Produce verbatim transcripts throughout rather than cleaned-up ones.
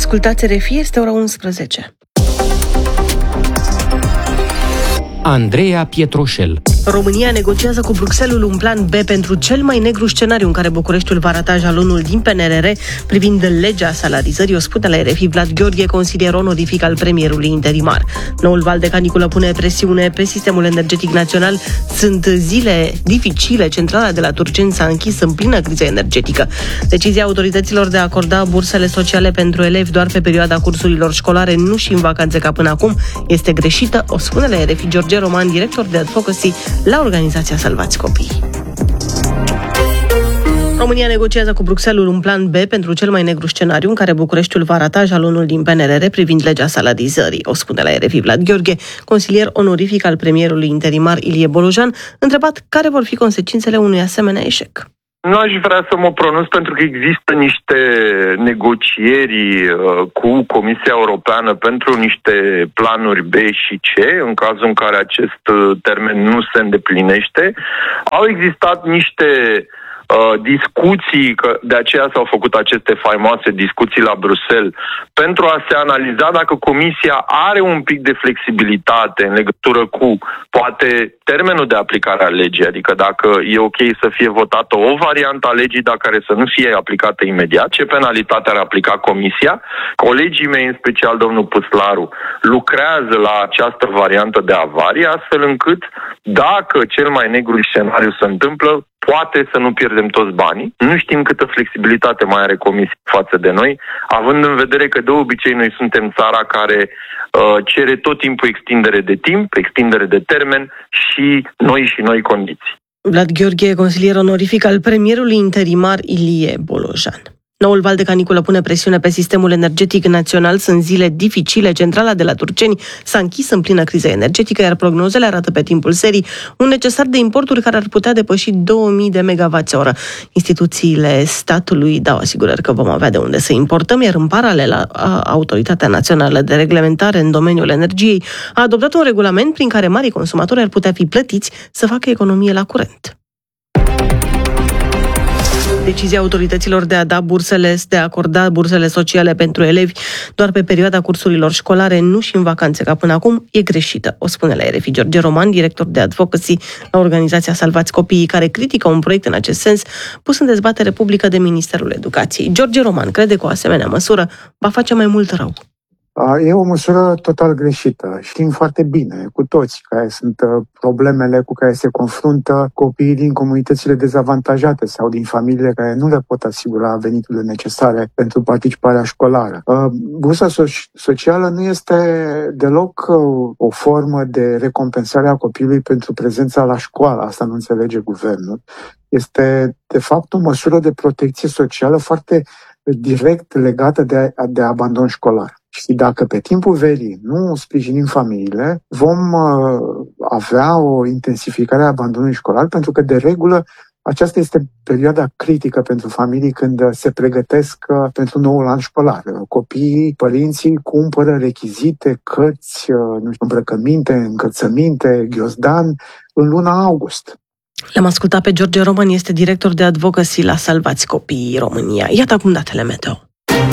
Ascultați R F I, este ora unsprezece. Andreea Pietroșel. România negociază cu Bruxelles un plan B pentru cel mai negru scenariu în care Bucureștiul va rata jalonul din P N R R privind legea salarizării, o spune la R F I Vlad Gheorghe, consilier onorific al premierului interimar. Noul val de caniculă pune presiune pe sistemul energetic național. Sunt zile dificile. Centrala de la Turceni s-a închis în plină criză energetică. Decizia autorităților de a acorda bursele sociale pentru elevi doar pe perioada cursurilor școlare, nu și în vacanțe ca până acum, este greșită, o spune la R F I George Roman, director de advocacy la organizația Salvați Copiii. România negociază cu Bruxelles un plan B pentru cel mai negru scenariu în care Bucureștiul va rata jalonul din P N R R privind legea salarizării, o spune la R F I Vlad Gheorghe, consilier onorific al premierului interimar Ilie Bolojan, întrebat care vor fi consecințele unui asemenea eșec. Nu aș vrea să mă pronunț pentru că există niște negocieri uh, cu Comisia Europeană pentru niște planuri B și C, în cazul în care acest uh, termen nu se îndeplinește. Au existat niște uh, discuții, că de aceea s-au făcut aceste faimoase discuții la Bruxelles, pentru a se analiza dacă Comisia are un pic de flexibilitate în legătură cu, poate, termenul de aplicare a legii, adică dacă e ok să fie votată o variantă a legii, dar care să nu fie aplicată imediat, ce penalitate ar aplica Comisia. Colegii mei, în special domnul Păslaru, lucrează la această variantă de avarie, astfel încât, dacă cel mai negru scenariu se întâmplă, poate să nu pierdem toți banii. Nu știm câtă flexibilitate mai are Comisia față de noi, având în vedere că de obicei noi suntem țara care uh, cere tot timpul extindere de timp, extindere de termen și noi și noi condiții. Vlad Gheorghe, consilier onorific al premierului interimar Ilie Bolojan. Noul val de caniculă pune presiune pe sistemul energetic național. Sunt zile dificile. Centrala de la Turceni s-a închis în plină criză energetică, iar prognozele arată pe timpul serii un necesar de importuri care ar putea depăși două mii de megawați oră. Instituțiile statului dau asigurări că vom avea de unde să importăm, iar în paralel Autoritatea Națională de Reglementare în domeniul energiei a adoptat un regulament prin care marii consumatori ar putea fi plătiți să facă economie la curent. Decizia autorităților de a da bursele, de a acorda bursele sociale pentru elevi doar pe perioada cursurilor școlare, nu și în vacanțe ca până acum, e greșită, o spune la R F I George Roman, director de advocacy la organizația Salvați Copiii, care critică un proiect în acest sens pus în dezbatere publică de Ministerul Educației. George Roman crede că o asemenea măsură va face mai mult rău. E o măsură total greșită. Știm foarte bine cu toți care sunt problemele cu care se confruntă copiii din comunitățile dezavantajate sau din familiile care nu le pot asigura veniturile necesare pentru participarea școlară. Bursa socială nu este deloc o formă de recompensare a copilului pentru prezența la școală. Asta nu înțelege guvernul. Este, de fapt, o măsură de protecție socială foarte direct legată de, de abandon școlar. Și dacă pe timpul verii nu sprijinim familiile, vom uh, avea o intensificare a abandonului școlar, pentru că, de regulă, aceasta este perioada critică pentru familii când se pregătesc uh, pentru noul an școlar. Copiii, părinții cumpără rechizite, cărți, uh, nu știu, îmbrăcăminte, încălțăminte, ghiozdan în luna august. L-am ascultat pe George Roman, este director de advocacy la Salvați Copiii România. Iată acum datele meteo.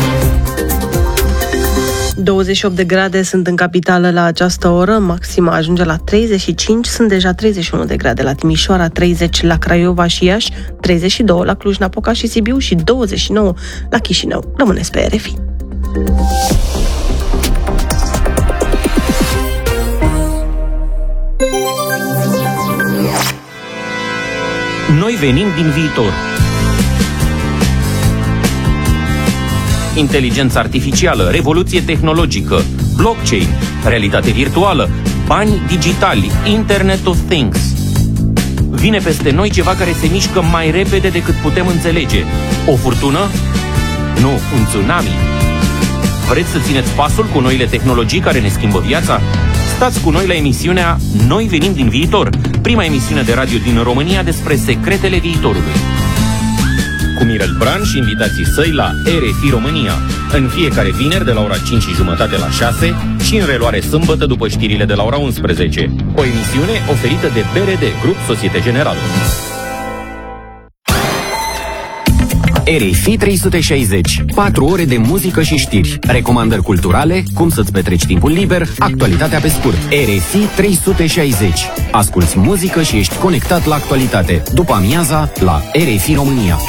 douăzeci și opt de grade sunt în capitală la această oră, maxima ajunge la treizeci și cinci, sunt deja treizeci și unu de grade la Timișoara, treizeci la Craiova și Iași, treizeci și doi la Cluj-Napoca și Sibiu și douăzeci și nouă la Chișinău. Rămâneți pe R F I. Noi venim din viitor. Inteligență artificială, revoluție tehnologică, blockchain, realitate virtuală, bani digitali, Internet of Things. Vine peste noi ceva care se mișcă mai repede decât putem înțelege. O furtună? Nu, un tsunami. Vreți să țineți pasul cu noile tehnologii care ne schimbă viața? Stați cu noi la emisiunea Noi venim din viitor, prima emisiune de radio din România despre secretele viitorului. Cu Mirel Bran și invitații săi la R F I România, în fiecare vineri de la ora cinci și jumătate la șase și în reluare sâmbătă după știrile de la ora unsprezece. O emisiune oferită de B R D, Grup Societe Generală. R F I trei sute șaizeci. patru ore de muzică și știri, recomandări culturale, cum să-ți petreci timpul liber, actualitatea pe scurt. R F I trei sute șaizeci. Asculți muzică și ești conectat la actualitate. După amiaza, la R F I România.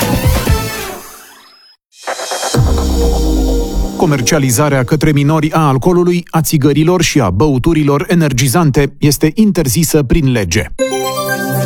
Comercializarea către minori a alcoolului, a țigărilor și a băuturilor energizante este interzisă prin lege.